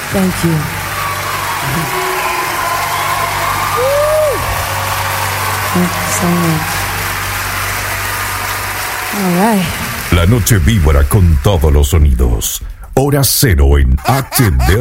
Thank you. Thank you so much. All right. La noche vibra con todos los sonidos. Hora cero en HD